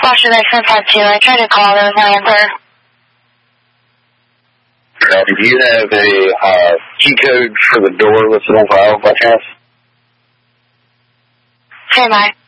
Foster Lake 752. I tried to call. There was no answer. Do you have a key code for the door listed on file by chance? Stand by.